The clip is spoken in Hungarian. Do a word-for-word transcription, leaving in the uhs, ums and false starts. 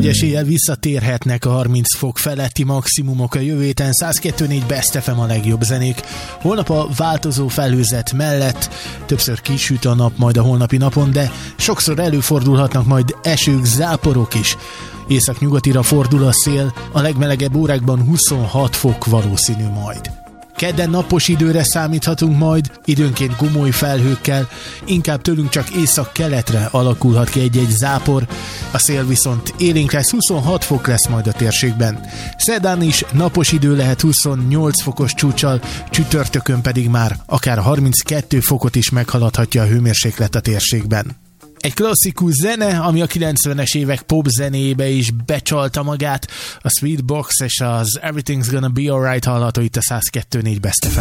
nagy eséllyel visszatérhetnek a harminc fok feletti maximumok a jövő héten. száz kettő négy Best ef em a legjobb zenék. Holnap a változó felhőzet mellett többször kisüt a nap majd a holnapi napon, de sokszor előfordulhatnak majd esők, záporok is. Északnyugatira fordul a szél, a legmelegebb órákban huszonhat fok valószínű majd. Kedden napos időre számíthatunk majd, időnként gomoly felhőkkel, inkább tőlünk csak észak-keletre alakulhat ki egy-egy zápor, a szél viszont élénk lesz, huszonhat fok lesz majd a térségben. Szerdán is napos idő lehet huszonnyolc fokos csúccsal, csütörtökön pedig már akár harminckettő fokot is meghaladhatja a hőmérséklet a térségben. Egy klasszikus zene, ami a kilencvenes évek pop zenébe is becsalta magát, a Sweetbox és az Everything's Gonna Be Alright hallható itt a száz kettő négy Best ef em.